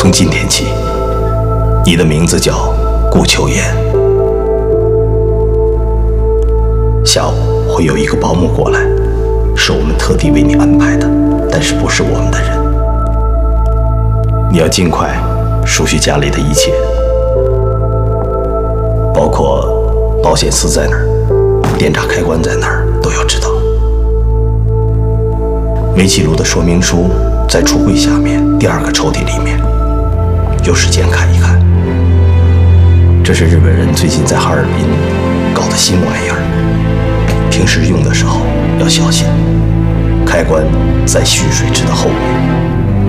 从今天起，你的名字叫顾秋言。下午会有一个保姆过来，是我们特地为你安排的，但是不是我们的人。你要尽快熟悉家里的一切，包括保险丝在哪儿，电闸开关在哪儿，都要知道。煤气炉的说明书在橱柜下面第2个抽屉里面，有时间看一看。这是日本人最近在哈尔滨搞的新玩意儿，平时用的时候要小心。开关在蓄水池的后面。